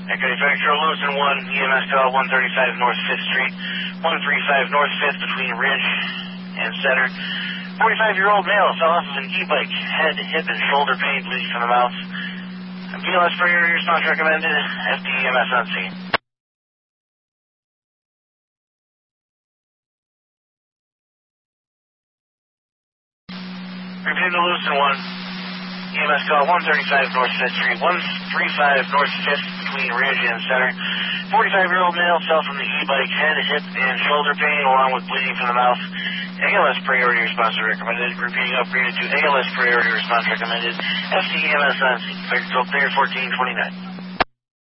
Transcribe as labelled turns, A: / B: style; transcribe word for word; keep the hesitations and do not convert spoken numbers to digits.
A: Echo Factory Lewiston one, E M S call one thirty-five North fifth Street, one thirty-five North fifth between Ridge and Center. forty-five-year-old male fell off of an e-bike, head, hip, and shoulder pain, bleeding from the mouth. B L S priority response recommended, F D E M S on scene. Repeating to Lewiston one, E M S call one thirty-five North fifth Street, one thirty-five North fifth between Ridge and Center. forty-five-year-old male fell from the e-bike, head, hip, and shoulder pain, along with bleeding from the mouth. A L S priority response recommended. Repeating, upgraded to A L S priority response recommended. F D E M S on scene. Clear fourteen twenty-nine.